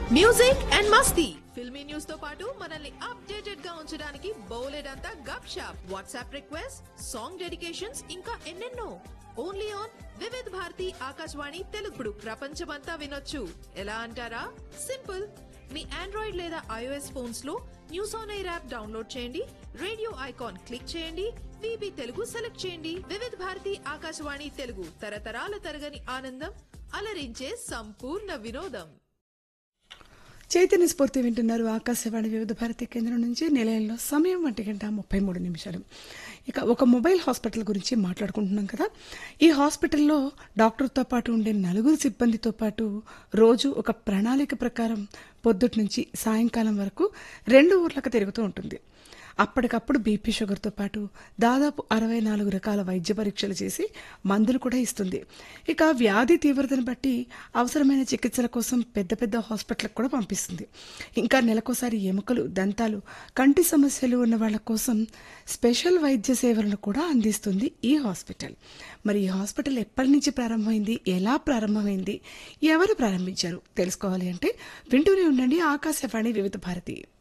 Music and Masti filmy news తో పాటు మనల్ని అప్డేటెడ్ గా ఉంచడానికి బోలెడంతా గప్ shop WhatsApp request song dedications ఇంకా ఎన్నెన్నో ఓన్లీ ఆన్ వివిధ్ భారతి ఆకాశవాణి తెలుగుడు ప్రపంచమంతా వినొచ్చు ఎలా అంటారా సింపుల్ మీ ఆండ్రాయిడ్ లేదా ఐఓఎస్ ఫోన్స్ లో news on air app download చేయండి రేడియో ఐకాన్ క్లిక్ చేయండి విబి తెలుగు సెలెక్ట్ చేయండి వివిధ్ భారతి ఆకాశవాణి తెలుగు తరతరాల తరగని ఆనందం అలరించే సంపూర్ణ వినోదం. చైతన్య స్ఫూర్తి వింటున్నారు ఆకాశవాణి వివిధ భారతి కేంద్రం నుంచి. నిలయంలో సమయం 1:33. ఇక ఒక మొబైల్ హాస్పిటల్ గురించి మాట్లాడుకుంటున్నాం కదా. ఈ హాస్పిటల్లో డాక్టర్తో పాటు ఉండే 4 సిబ్బందితో పాటు రోజు ఒక ప్రణాళిక ప్రకారం పొద్దుటి నుంచి సాయంకాలం వరకు 2 ఊర్లకు తిరుగుతూ ఉంటుంది. అప్పటికప్పుడు బీపీ షుగర్తో పాటు దాదాపు 64 రకాల వైద్య పరీక్షలు చేసి మందులు కూడా ఇస్తుంది. ఇక వ్యాధి తీవ్రతను బట్టి అవసరమైన చికిత్సల కోసం పెద్ద పెద్ద హాస్పిటల్కి కూడా పంపిస్తుంది. ఇంకా నెలకోసారి ఎముకలు, దంతాలు, కంటి సమస్యలు ఉన్న వాళ్ళ కోసం స్పెషల్ వైద్య సేవలను కూడా అందిస్తుంది ఈ హాస్పిటల్. మరి ఈ హాస్పిటల్ ఎప్పటి నుంచి ప్రారంభమైంది, ఎలా ప్రారంభమైంది, ఎవరు ప్రారంభించారు తెలుసుకోవాలి అంటే వింటూనే ఉండండి ఆకాశవాణి వివిధ భారతి.